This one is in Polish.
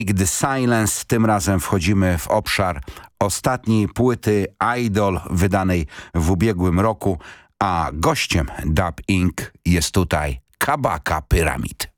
The Silence. Tym razem wchodzimy w obszar ostatniej płyty Idol, wydanej w ubiegłym roku, a gościem Dub Inc. jest tutaj Kabaka Pyramid.